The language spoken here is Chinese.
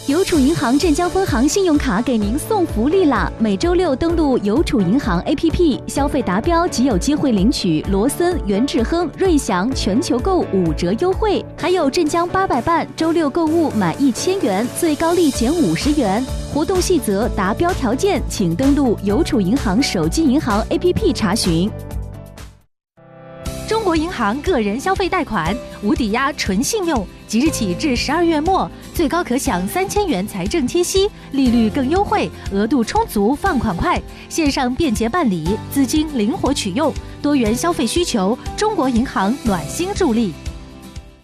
邮储银行镇江分行信用卡给您送福利啦！每周六登录邮储银行 APP， 消费达标即有机会领取罗森、元智亨、瑞祥全球购5折优惠，还有镇江800办周六购物满1000元最高立减50元。活动细则、达标条件，请登录邮储银行手机银行 APP 查询。 中国银行个人消费贷款无抵押纯信用，即日起至12月末，最高可享3000元财政贴息，利率更优惠，额度充足，放款快，线上便捷办理，资金灵活取用，多元消费需求，中国银行暖心助力。